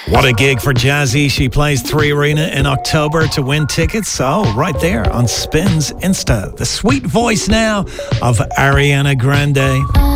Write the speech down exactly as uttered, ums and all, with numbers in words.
What a gig for Jazzy. She plays Three Arena in October to win tickets. Oh, right there on Spin's Insta. The sweet voice now of Ariana Grande.